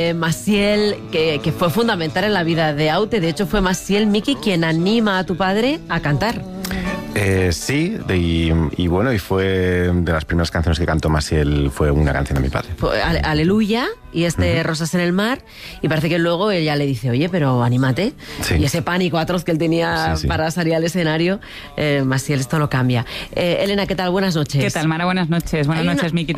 Maciel, que fue fundamental en la vida de Aute. De hecho, fue Maciel, Miki, quien anima a tu padre a cantar. Sí, y bueno, y fue de las primeras canciones que cantó Maciel, fue una canción de mi padre. Aleluya, y Rosas en el mar, y parece que luego ella le dice, oye, pero anímate. Sí. Y ese pánico atroz que él tenía para salir al escenario, Maciel esto lo cambia. Elena, ¿qué tal? Buenas noches. ¿Qué tal, Mara? Buenas noches. Buenas noches, Miki.